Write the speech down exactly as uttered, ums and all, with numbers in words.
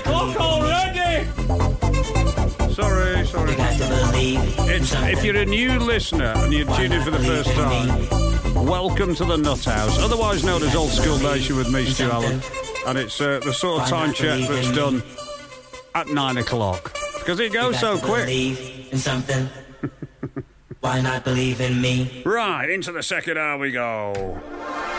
o'clock already! Sorry, sorry. It's, if you're a new listener and you're tuned in for the first time, welcome to the Nut House, otherwise known as Old School Nation with me, Stu Allen. And it's uh, the sort of time check that's done at nine o'clock. Because it goes so quick. In something. Why not believe in me? Right, into the second hour we go.